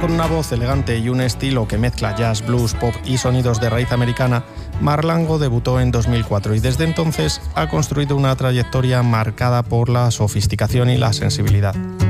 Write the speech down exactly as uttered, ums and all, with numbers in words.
con una voz elegante y un estilo que mezcla jazz, blues, pop y sonidos de raíz americana, Marlango debutó en dos mil cuatro y desde entonces ha construido una trayectoria marcada por la sofisticación y la sensibilidad.